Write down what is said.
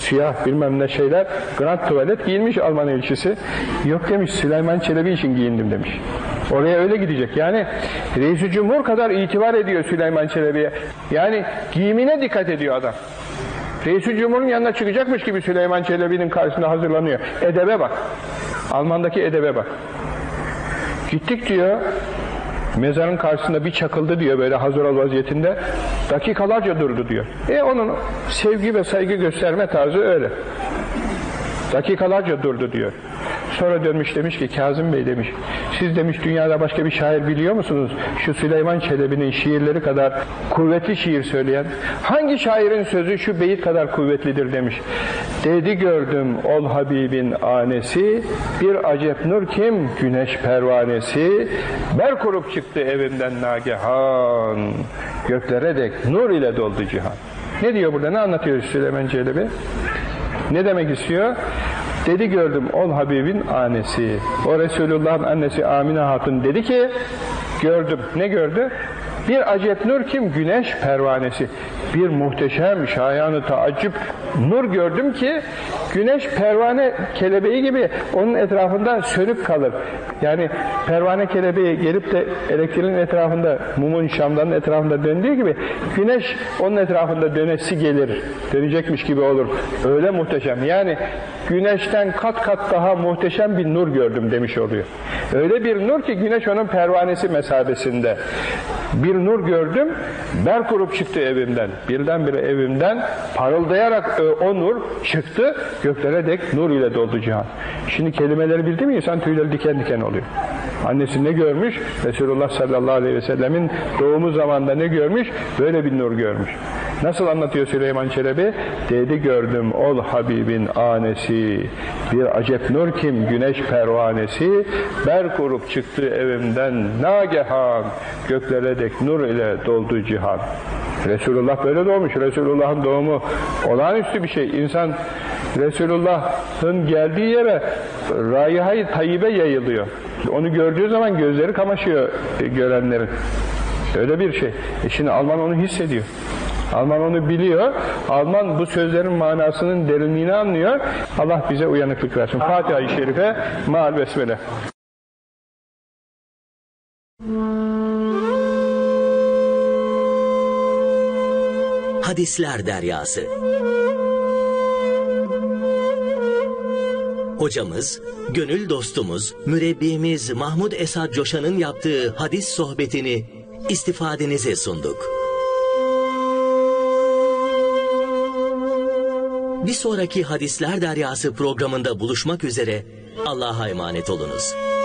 siyah bilmem ne şeyler, grand tuvalet giyinmiş Alman elçisi. Yok demiş, Süleyman Çelebi için giyindim demiş. Oraya öyle gidecek. Yani Reis-i Cumhur kadar itibar ediyor Süleyman Çelebi'ye. Yani giyimine dikkat ediyor adam. Reis-i Cumhur'un yanına çıkacakmış gibi Süleyman Çelebi'nin karşısında hazırlanıyor. Edebe bak. Alman'daki edebe bak. Gittik diyor, mezarın karşısında bir çakıldı diyor, böyle hazır ol vaziyetinde. Dakikalarca durdu diyor. Onun sevgi ve saygı gösterme tarzı öyle. Dakikalarca durdu diyor. Sonra dönmüş demiş ki, Kazım Bey demiş, siz demiş dünyada başka bir şair biliyor musunuz? Şu Süleyman Çelebi'nin şiirleri kadar kuvvetli şiir söyleyen. Hangi şairin sözü şu beyit kadar kuvvetlidir demiş. Dedi gördüm ol Habibin anesi, bir acep nur kim güneş pervanesi, ber kurup çıktı evimden nagehan, göklere dek nur ile doldu cihan. Ne diyor burada, ne anlatıyor Süleyman Çelebi? Ne demek istiyor? Dedi gördüm ol Habibin annesi. O Resulullah'ın annesi Amine Hatun dedi ki, gördüm. Ne gördü? Bir acep nur kim? Güneş pervanesi. Bir muhteşem, şayanı taaccüp nur gördüm ki, güneş pervane kelebeği gibi onun etrafında sönüp kalır. Yani pervane kelebeği gelip de elektriğin etrafında, mumun şamdanın etrafında döndüğü gibi, güneş onun etrafında dönesi gelir. Dönecekmiş gibi olur. Öyle muhteşem. Yani güneşten kat kat daha muhteşem bir nur gördüm demiş oluyor. Öyle bir nur ki güneş onun pervanesi mesabesinde. Bir nur gördüm, ber kurup çıktı evimden. Birdenbire evimden parıldayarak o nur çıktı, göklere dek nur ile doldu cihan. Şimdi kelimeleri bildi mi insan tüyleri diken diken oluyor. Annesi ne görmüş? Resulullah sallallahu aleyhi ve sellemin doğumu zamanında ne görmüş? Böyle bir nur görmüş. Nasıl anlatıyor Süleyman Çelebi? Dedi gördüm ol Habibin anesi, bir acep nur kim güneş pervanesi, ber kurup çıktı evimden nagehan, göklere dek nur ile doldu cihan. Resulullah böyle doğmuş. Resulullah'ın doğumu olağanüstü bir şey. İnsan Resulullah'ın geldiği yere raiha-i tayyibe yayılıyor. Onu gördüğü zaman gözleri kamaşıyor görenlerin. Öyle bir şey. Şimdi Alman onu hissediyor. Alman onu biliyor. Alman bu sözlerin manasının derinliğini anlıyor. Allah bize uyanıklık versin. Fatiha-i Şerife maal besmele. Hadisler Deryası. Hocamız, gönül dostumuz, mürebbimiz Mahmud Esad Coşan'ın yaptığı hadis sohbetini istifadenize sunduk. Bir sonraki Hadisler Deryası programında buluşmak üzere, Allah'a emanet olunuz.